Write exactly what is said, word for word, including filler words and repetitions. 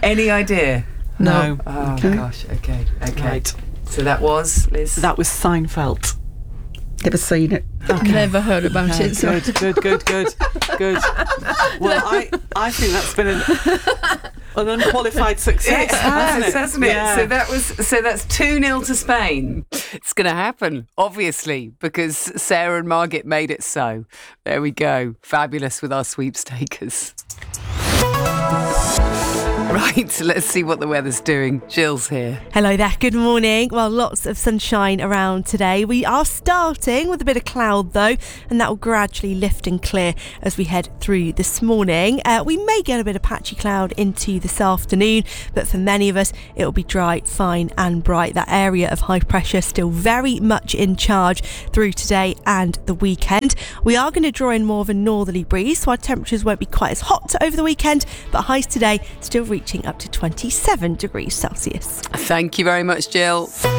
Any idea? No. Oh, Okay. gosh. Okay. Okay. Right. So that was, Liz? That was Seinfeld. Never seen it. Okay. Never heard about Okay, it. So. Good, good, good, good, good. Well, I, I think that's been an, an unqualified success, It hasn't has, it? hasn't it? Yeah. So that was so that's two nil to Spain. It's going to happen, obviously, because Sarah and Margit made it so. There we go. Fabulous with our sweepstakers. Right, let's see what the weather's doing. Jill's here. Hello there, good morning. Well, lots of sunshine around today. We are starting with a bit of cloud though, and that will gradually lift and clear as we head through this morning. Uh, we may get a bit of patchy cloud into this afternoon, but for many of us it will be dry, fine and bright. That area of high pressure still very much in charge through today and the weekend. We are going to draw in more of a northerly breeze, so our temperatures won't be quite as hot over the weekend, but highs today still reaching up to twenty-seven degrees Celsius. Thank you very much, Jill.